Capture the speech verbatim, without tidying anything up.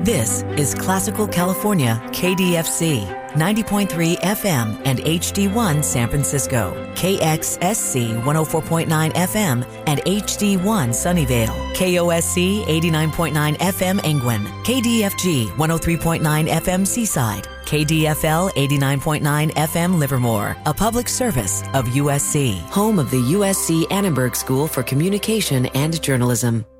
This is Classical California K D F C, ninety point three F M and H D one San Francisco, K X S C one oh four point nine F M and H D one Sunnyvale, K O S C eighty-nine point nine F M Angwin, K D F G one oh three point nine F M Seaside, K D F L eighty-nine point nine F M Livermore, a public service of U S C, home of the U S C Annenberg School for Communication and Journalism.